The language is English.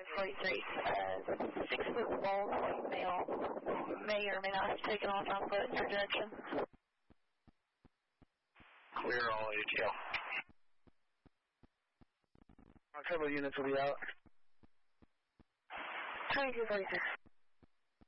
43. 6-foot bald white male may or may not have taken off on foot in your direction. Clear all ATL. Several units will be out. 2246.